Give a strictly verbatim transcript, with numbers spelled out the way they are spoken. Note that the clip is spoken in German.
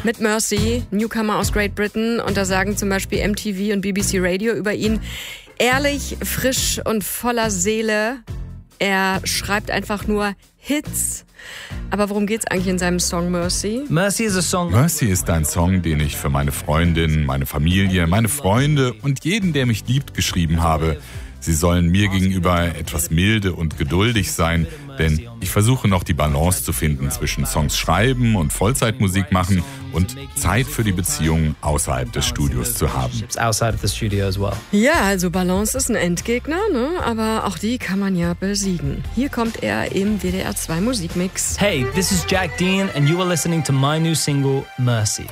Mit Mercy, Newcomer aus Great Britain. Und da sagen zum Beispiel M T V und B B C Radio über ihn: ehrlich, frisch und voller Seele. Er schreibt einfach nur Hits. Aber worum geht's eigentlich in seinem Song Mercy? Mercy is a song. Mercy ist ein Song, den ich für meine Freundin, meine Familie, meine Freunde und jeden, der mich liebt, geschrieben habe. Sie sollen mir gegenüber etwas milde und geduldig sein, denn ich versuche noch die Balance zu finden zwischen Songs schreiben und Vollzeitmusik machen und Zeit für die Beziehung außerhalb des Studios zu haben. Ja, also Balance ist ein Endgegner, ne? Aber auch die kann man ja besiegen. Hier kommt er im W D R zwei Musikmix. Hey, this is Jack Dean and you are listening to my new single, Mercy.